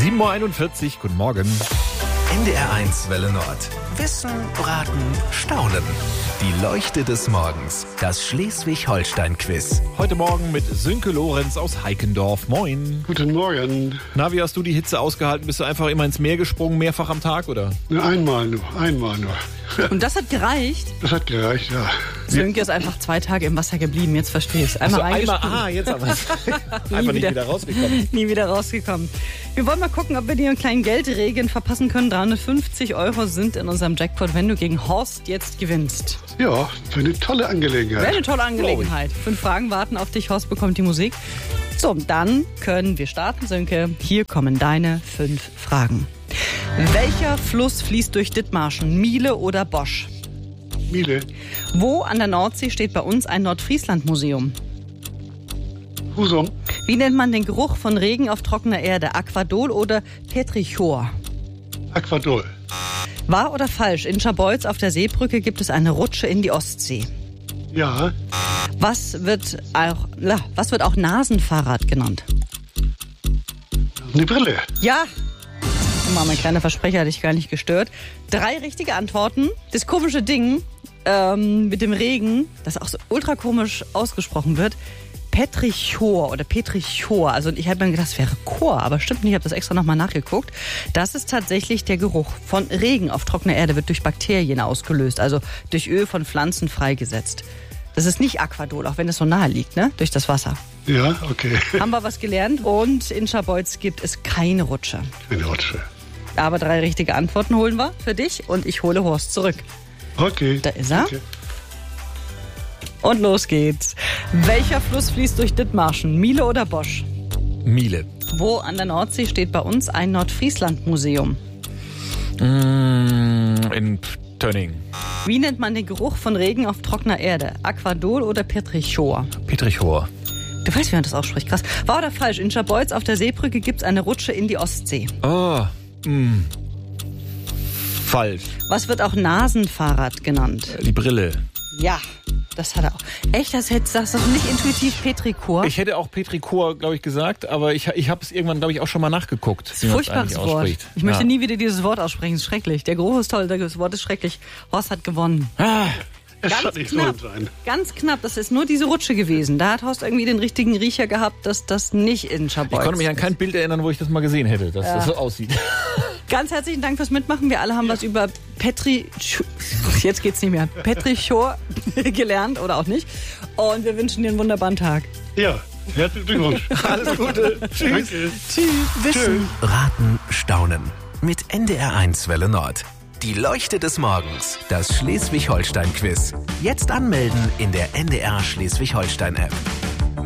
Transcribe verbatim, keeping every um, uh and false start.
sieben Uhr einundvierzig, guten Morgen. N D R eins Welle Nord. Wissen, Raten, Staunen. Die Leuchte des Morgens. Das Schleswig-Holstein-Quiz. Heute Morgen mit Sönke Lorenz aus Heikendorf. Moin. Guten Morgen. Na, wie hast du die Hitze ausgehalten? Bist du einfach immer ins Meer gesprungen, mehrfach am Tag, oder? Nur einmal nur, einmal nur. Und das hat gereicht? Das hat gereicht, ja. Sönke ist einfach zwei Tage im Wasser geblieben, jetzt verstehe ich es. Einmal also einmal, reingesprungen. ah, jetzt aber. Einfach nicht wieder rausgekommen. Nie wieder rausgekommen. Wir wollen mal gucken, ob wir dir einen kleinen Geldregen verpassen können. dreihundertfünfzig Euro sind in unserem Jackpot, wenn du gegen Horst jetzt gewinnst. Ja, für eine tolle Angelegenheit. Wäre eine tolle Angelegenheit. Fünf Fragen warten auf dich. Horst bekommt die Musik. So, dann können wir starten, Sönke. Hier kommen deine fünf Fragen. Welcher Fluss fließt durch Dithmarschen? Miele oder Bosch? Miele. Wo an der Nordsee steht bei uns ein Nordfriesland-Museum? Husum. Wie nennt man den Geruch von Regen auf trockener Erde? Aquadol oder Petrichor? Aquadol. Wahr oder falsch? In Scharbeutz auf der Seebrücke gibt es eine Rutsche in die Ostsee. Ja. Was wird auch, ja, was wird auch Nasenfahrrad genannt? Eine Brille. Ja. Mal, mein kleiner Versprecher hat dich gar nicht gestört. Drei richtige Antworten. Das komische Ding ähm, mit dem Regen, das auch so ultra komisch ausgesprochen wird, Petrichor oder Petrichor. Also ich habe mir gedacht, das wäre Chor, aber stimmt nicht. Ich habe das extra nochmal nachgeguckt. Das ist tatsächlich der Geruch von Regen auf trockener Erde, wird durch Bakterien ausgelöst, also durch Öl von Pflanzen freigesetzt. Das ist nicht Aquadol, auch wenn es so nahe liegt, ne? Durch das Wasser. Ja, okay. Haben wir was gelernt. Und in Scharbeutz gibt es keine Rutsche. Eine Rutsche. Aber drei richtige Antworten holen wir für dich und ich hole Horst zurück. Okay. Da ist er. Okay. Und los geht's. Welcher Fluss fließt durch Dithmarschen? Miele oder Bosch? Miele. Wo an der Nordsee steht bei uns ein Nordfriesland-Museum? Mm, in Tönning. Wie nennt man den Geruch von Regen auf trockener Erde? Aquadol oder Petrichor? Petrichor. Du weißt, wie man das ausspricht. Krass. Wahr oder falsch? In Scharbeutz auf der Seebrücke gibt's eine Rutsche in die Ostsee. Oh, mm. Falsch. Was wird auch Nasenfahrrad genannt? Die Brille. Ja, das hat er auch. Echt, das hättest das doch nicht intuitiv Petrichor? Ich hätte auch Petrichor, glaube ich, gesagt, aber ich, ich habe es irgendwann, glaube ich, auch schon mal nachgeguckt. Das ist ein furchtbares Wort. Ich möchte ja. nie wieder dieses Wort aussprechen. Es ist schrecklich. Der Geruch ist toll, das Wort ist schrecklich. Horst hat gewonnen. Ah. Es Ganz hat nicht knapp. so sein. Ganz knapp. Das ist nur diese Rutsche gewesen. Da hat Horst irgendwie den richtigen Riecher gehabt, dass das nicht in Scharbeutz Ich konnte mich an kein Bild erinnern, wo ich das mal gesehen hätte, dass Ja. das so aussieht. Ganz herzlichen Dank fürs Mitmachen. Wir alle haben was über Petri... Jetzt geht's nicht mehr. Petrichor gelernt oder auch nicht. Und wir wünschen dir einen wunderbaren Tag. Ja, herzlichen Glückwunsch. Alles Gute. Tschüss. Danke. Tschüss. Wissen. Raten, Staunen. Mit N D R eins Welle Nord. Die Leuchte des Morgens. Das Schleswig-Holstein-Quiz. Jetzt anmelden in der N D R Schleswig-Holstein-App.